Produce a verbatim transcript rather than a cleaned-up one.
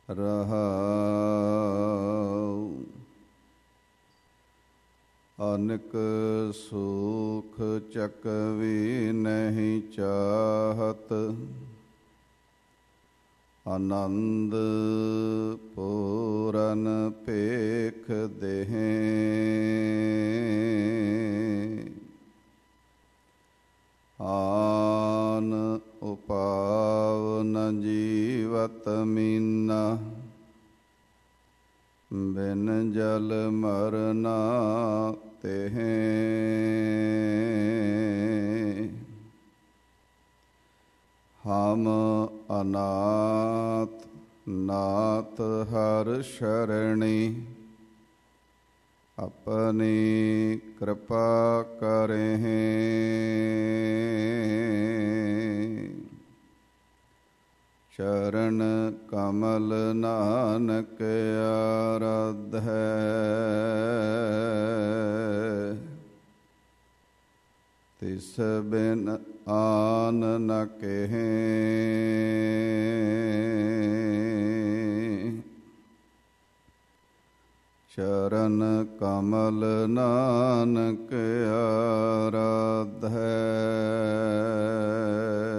ਰਹਾਉ। ਅਨਕ ਸੁਖ ਚਕਵੀ ਨਹੀਂ ਚਾਹਤ, ਆਨੰਦ ਪੂਰਨ ਭੇਖ ਦੇਹੇ। ਆਨ ਉਪਾਵ ਨ ਜੀਵਤ ਮੀਨਾ, ਬਿਨ ਜਲ ਮਰਨਾ ਤੇਹੇ। ਹਮ ਅਨਾਥ ਨਾਥ ਹਰ ਸ਼ਰਣੀ, ਆਪਣੀ ਕਿਰਪਾ ਕਰਹਿ। ਚਰਨ ਕਮਲ ਨਾਨਕ ਆਰਾਧੈ, ਤਿਸ ਬਿਨ ਆਨ ਨ ਕਹੈ। ਚਰਨ ਕਮਲ ਨਾਨਕ ਆਰਾਧੈ,